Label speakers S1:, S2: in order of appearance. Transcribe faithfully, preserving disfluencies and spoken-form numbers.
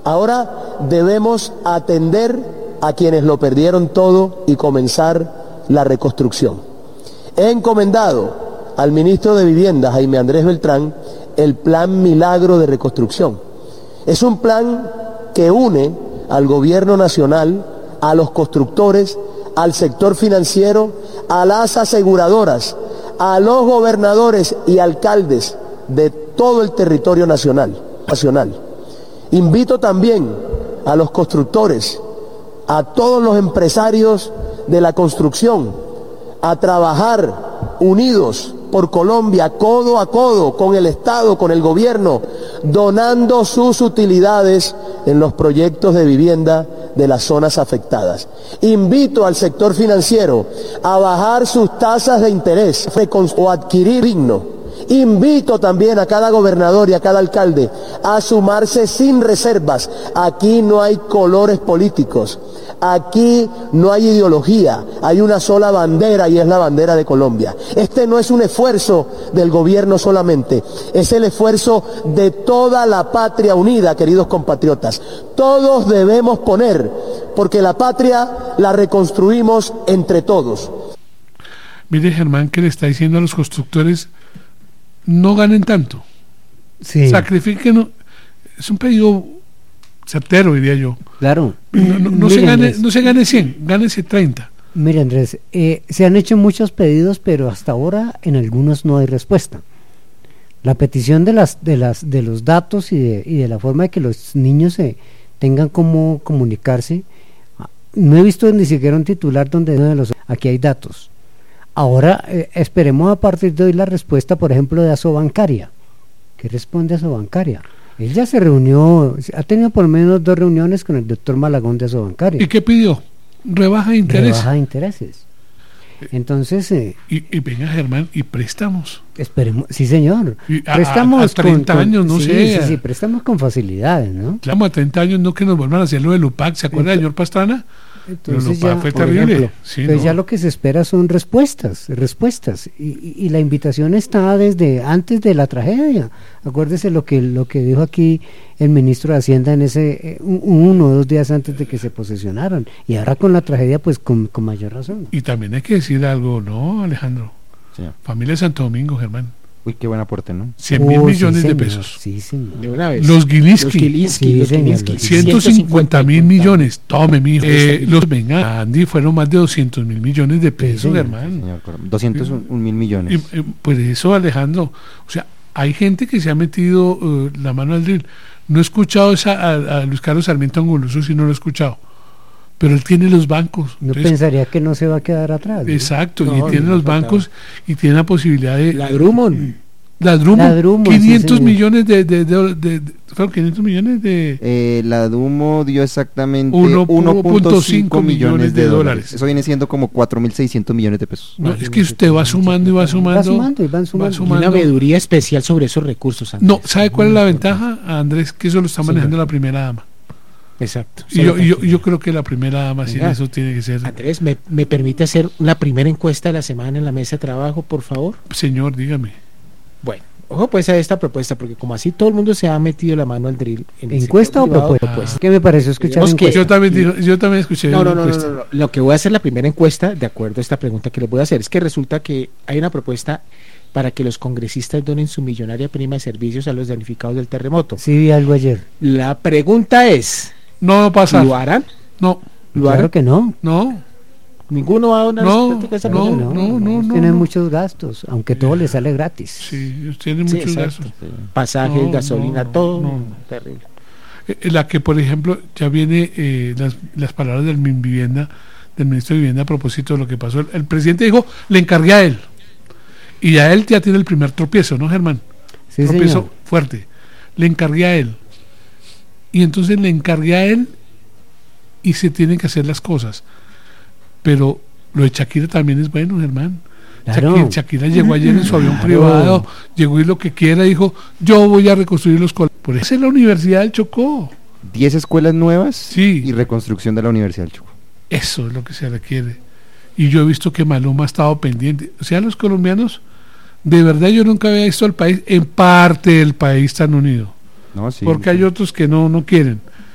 S1: Ahora debemos atender a quienes lo perdieron todo y comenzar la reconstrucción. He encomendado al ministro de Vivienda, Jaime Andrés Beltrán, el Plan Milagro de Reconstrucción. Es un plan que une al gobierno nacional, a los constructores, al sector financiero, a las aseguradoras, a los gobernadores y alcaldes de todo el territorio nacional. nacional. Invito también a los constructores, a todos los empresarios de la construcción, a trabajar unidos por Colombia, codo a codo, con el Estado, con el gobierno, donando sus utilidades en los proyectos de vivienda de las zonas afectadas. Invito al sector financiero a bajar sus tasas de interés o adquirir digno. Invito también a cada gobernador y a cada alcalde a sumarse sin reservas. Aquí no hay colores políticos, aquí no hay ideología, hay una sola bandera y es la bandera de Colombia. Este no es un esfuerzo del gobierno solamente, es el esfuerzo de toda la patria unida, queridos compatriotas. Todos debemos poner, porque la patria la reconstruimos entre todos.
S2: Mire, Germán, que le está diciendo a los constructores: no ganen tanto,
S3: sí.
S2: Sacrifiquen. Es un pedido certero, diría yo.
S3: Claro.
S2: No, no, no,
S3: Mire,
S2: se, gane,
S3: Andrés,
S2: no se gane cien, gánese treinta.
S3: Mire, Andrés, eh, se han hecho muchos pedidos, pero hasta ahora en algunos no hay respuesta. La petición de las de las de los datos y de, y de la forma de que los niños se tengan cómo comunicarse, no he visto ni siquiera un titular donde uno de los aquí hay datos. Ahora eh, esperemos a partir de hoy la respuesta, por ejemplo, de Asobancaria. ¿Qué responde Asobancaria? Él ya se reunió, ha tenido por lo menos dos reuniones con el doctor Malagón de Asobancaria.
S2: ¿Y qué pidió? Rebaja de intereses.
S3: Rebaja de intereses. Entonces... Eh,
S2: y, y venga, Germán, y préstamos.
S3: Esperemos, sí señor.
S2: Y a,
S3: préstamos
S2: a, a treinta
S3: con,
S2: años, no
S3: sí,
S2: sé.
S3: Sí, sí, préstamos con facilidades, ¿no?
S2: Claro, a treinta años, no que nos vuelvan a hacer lo del U P A C, ¿se acuerda, señor Pastrana?
S3: Entonces
S2: ya, fue terrible.
S3: Ejemplo,
S2: sí,
S3: pues
S2: no.
S3: ya lo que se espera son respuestas, respuestas y, y, y la invitación está desde antes de la tragedia. Acuérdese lo que lo que dijo aquí el ministro de Hacienda en ese eh, uno o dos días antes de que se posesionaron, y ahora con la tragedia pues con, con mayor razón.
S2: Y también hay que decir algo, ¿no, Alejandro?
S4: Sí.
S2: Familia de Santo Domingo, Germán.
S4: Uy, qué buen aporte, ¿no?
S2: cien mil
S3: Oh,
S2: millones
S3: sí,
S2: de
S3: señor,
S2: pesos.
S3: Sí, señor.
S5: De una vez.
S2: Los Gilinski.
S5: Los Gilinski,
S3: Sí,
S5: los
S3: señor,
S5: Gilinski.
S3: los
S2: ciento cincuenta mil millones. Tome, mijo. Eh, los venga, Andy, fueron más de doscientos mil millones de pesos,
S3: señor.
S2: hermano.
S4: Señor, doscientos un mil millones.
S2: Y, y, pues eso, Alejandro. O sea, hay gente que se ha metido uh, la mano al drill. No he escuchado esa, a, a Luis Carlos Sarmiento Angulo, eso sí no lo he escuchado. Pero él tiene los bancos.
S3: No
S2: Entonces,
S3: pensaría que no se va a quedar atrás, ¿no?
S2: exacto,
S5: No,
S2: y tiene
S5: no,
S2: los
S5: no,
S2: bancos y tiene la posibilidad de...
S5: La Drummond.
S2: La Drummond,
S3: La Drummond,
S2: quinientos
S3: sí,
S2: millones de, de, de, de, de fueron quinientos millones de
S4: Eh, la Dumo dio exactamente
S2: uno
S4: uno punto cinco
S2: millones
S4: millones
S2: de
S4: de
S2: dólares.
S4: dólares. Eso viene siendo como cuatro mil seiscientos millones de pesos.
S2: no, es que usted va sumando y va sumando,
S3: Va sumando y van sumando.
S2: va sumando.
S5: Una veeduría especial sobre esos recursos, Andrés.
S2: No, ¿sabe cuál es la ventaja, Andrés? Que eso lo está manejando
S5: Señor.
S2: la primera dama.
S5: Exacto.
S2: Y yo, y yo, y yo creo que la primera dama sí,
S5: Venga.
S2: eso tiene que ser.
S5: Andrés, ¿me, ¿me permite hacer una primera encuesta de la semana en la mesa de trabajo, por favor?
S2: Señor, dígame.
S5: Bueno, ojo pues a esta propuesta, porque como así todo el mundo se ha metido la mano al drill. En el
S3: ¿Encuesta o
S5: sector privado,
S3: propuesta? ¿Qué me pareció escuchar?
S5: Digamos que-
S3: encuesta?
S2: Yo también, digo- yo también escuché
S5: No,
S2: una
S5: no, no, no,
S2: encuesta.
S5: no, no. Lo que voy a hacer la primera encuesta, de acuerdo a esta pregunta que les voy a hacer, es que resulta que hay una propuesta para que los congresistas donen su millonaria prima de servicios a los damnificados del terremoto.
S3: Sí, vi algo ayer.
S5: La pregunta es,
S2: No va a pasar.
S5: ¿lo harán?
S2: No,
S5: ¿Lo
S3: Claro
S5: harán?
S3: que no.
S2: no.
S5: Ninguno va a donar
S2: No,
S5: su plática a esa
S2: no,
S5: persona.
S2: no, no, no,
S3: Tienen
S2: no.
S3: muchos gastos, aunque todo les sale gratis.
S2: Sí, ellos tienen
S5: Sí,
S2: muchos
S5: exacto.
S2: gastos.
S5: Pasajes,
S2: No,
S5: gasolina,
S2: no,
S5: todo.
S2: no.
S5: Terrible.
S2: Eh, La que, por ejemplo, ya viene eh, las, las palabras del Minvivienda, del ministro de Vivienda a propósito de lo que pasó. El, el presidente dijo, le encargué a él. Y a él ya tiene el primer tropiezo, ¿no, Germán?
S3: Sí,
S2: Tropiezo
S3: señor.
S2: fuerte. Le encargué a él. Y entonces le encargué a él y se tienen que hacer las cosas. Pero lo de Shakira también es bueno, Germán.
S3: Claro.
S2: Shakira, Shakira llegó ayer en su avión
S3: Claro.
S2: privado, llegó y lo que quiera, dijo, yo voy a reconstruir los colegios. Por eso es la Universidad del Chocó.
S4: diez escuelas nuevas
S2: Sí.
S4: y reconstrucción de la Universidad del Chocó.
S2: Eso es lo que se requiere. Y yo he visto que Maluma ha estado pendiente. O sea, los colombianos, de verdad yo nunca había visto al país, en parte del país tan unido.
S4: No, sí,
S2: porque
S4: sí.
S2: hay otros que no, no quieren.